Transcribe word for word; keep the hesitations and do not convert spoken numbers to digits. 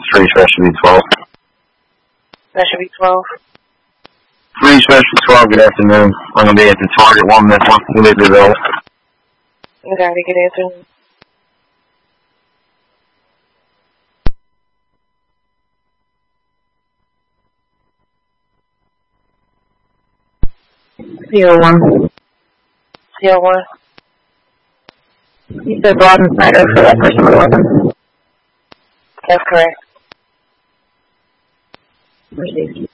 three specialty twelve. Specialty twelve. three specialty twelve, good afternoon. I'm going to be at the Target one minute, one minute ago. Got it, good afternoon. Zero one. Zero one. You said Rob and Snyder for that person with a weapon. That's correct. Received.